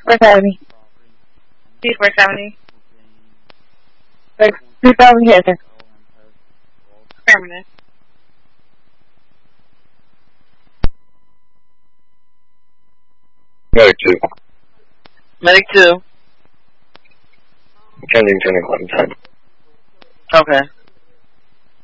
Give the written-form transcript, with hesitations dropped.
470. C470. 2,000 here. Affirmative. Medic 2. Medic 2. Kensington and Clementine. Okay.